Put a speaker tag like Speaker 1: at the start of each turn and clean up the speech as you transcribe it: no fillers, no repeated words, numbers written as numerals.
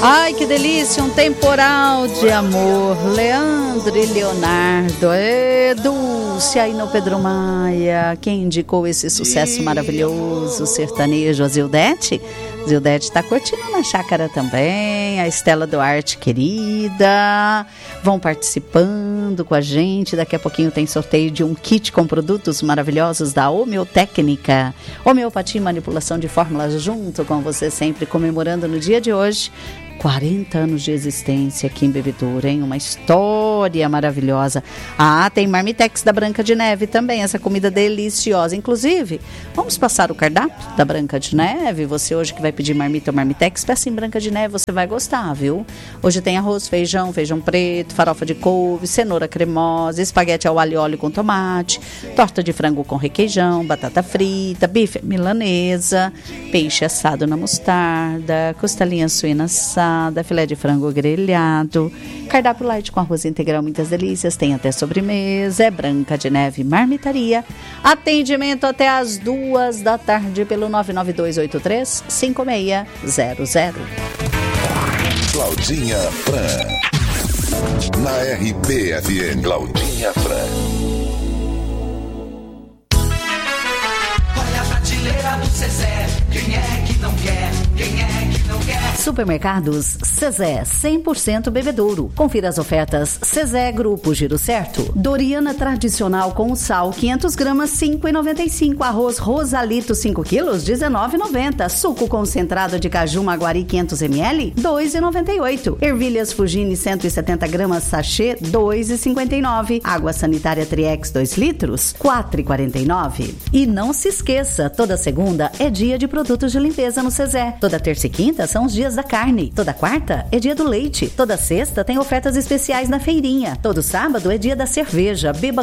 Speaker 1: Ai, que delícia, um temporal de amor. Leandro e Leonardo. Dulce, aí no Pedro Maia. Quem indicou esse sucesso maravilhoso sertanejo? A Zildete? Zildete está curtindo na chácara também. A Estela Duarte, querida. Vão participando com a gente. Daqui a pouquinho tem sorteio de um kit com produtos maravilhosos da Homeotécnica. Homeopatia e manipulação de fórmulas junto com você, sempre comemorando no dia de hoje 40 anos de existência aqui em Bebedouro, hein? Uma história maravilhosa. Ah, tem Marmitex da Branca de Neve também, essa comida deliciosa. Inclusive, vamos passar o cardápio da Branca de Neve. Você hoje que vai pedir marmita ou Marmitex, peça em Branca de Neve, você vai gostar, viu? Hoje tem arroz, feijão preto, farofa de couve, cenoura cremosa, espaguete ao alho e óleo com tomate, torta de frango com requeijão, batata frita, bife milanesa, peixe assado na mostarda, costelinha suína assada, filé de frango grelhado, cardápio light com arroz integral, muitas delícias, tem até sobremesa. É Branca de Neve Marmitaria. Atendimento até às 2 da tarde pelo 99283-5600.
Speaker 2: Claudinha Fran, na RBFM. Claudinha Fran.
Speaker 3: Olha a prateleira do Zezé, quem é que não quer? Quem é que não quer?
Speaker 4: Supermercados Zezé, 100% Bebedouro. Confira as ofertas Zezé Grupo Giro Certo. Doriana tradicional com sal, 500 gramas, 5,95. Arroz Rosalito, 5 quilos, 19,90. Suco concentrado de caju Maguari, 500 ml, 2,98. Ervilhas Fugini, 170 gramas, sachê, 2,59. Água sanitária Triex, 2 litros, 4,49. E não se esqueça, toda segunda é dia de produtos de limpeza no Zezé. Toda terça e quinta são os dias da carne. Toda quarta é dia do leite. Toda sexta tem ofertas especiais na feirinha. Todo sábado é dia da cerveja. Beba